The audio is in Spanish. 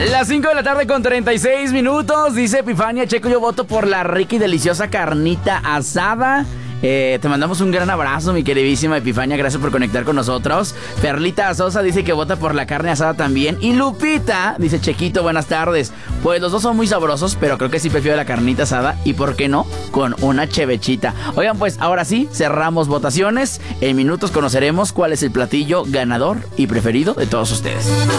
Las 5 de la tarde con 36 minutos. Dice Epifania Checo, yo voto por la rica y deliciosa carnita asada. Te mandamos un gran abrazo, mi queridísima Epifania. Gracias por conectar con nosotros. Perlita Sosa dice que vota por la carne asada también. Y Lupita dice, Chequito, buenas tardes. Pues los dos son muy sabrosos, pero creo que sí prefiero la carnita asada. Y por qué no, con una chevechita. Oigan, pues ahora sí, cerramos votaciones. En minutos conoceremos cuál es el platillo ganador y preferido de todos ustedes.